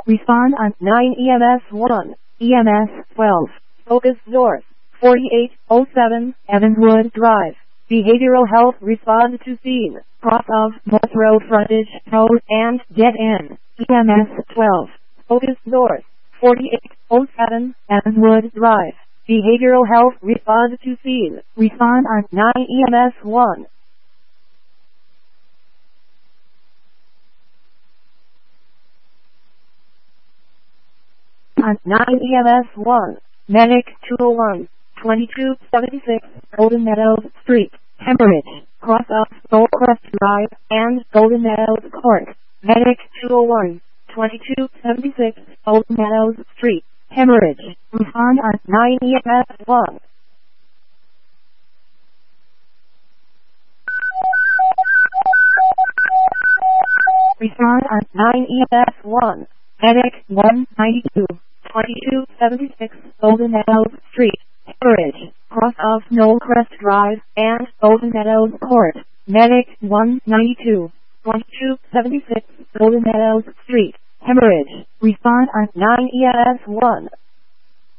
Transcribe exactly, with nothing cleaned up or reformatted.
Respond on nine E M S one. E M S twelve. Focus North. forty-eight oh seven Evanswood Drive. Behavioral health. Respond to scene. Cross of North Road frontage, road, and dead end. E M S twelve. Focus North. forty-eight oh seven Evanswood Drive. Behavioral health. Respond to scene. Respond on nine E M S one. On nine E M S one. Medic two oh one. twenty-two seventy-six Golden Meadows Street, Hemorrhage, cross of Goldcrest Drive and Golden Meadows Court. Medic two oh one. twenty-two seventy-six Golden Meadows Street, Hemorrhage. Respond on nine E M S one. Respond on nine E M S one. Medic one ninety-two. twenty-two seventy-six Golden Meadows Street, Hemorrhage, cross of Knowlecrest Drive and Golden Meadows Court. Medic one ninety-two. twenty-two seventy-six Golden Meadows Street, Hemorrhage. Respond on nine E M S one.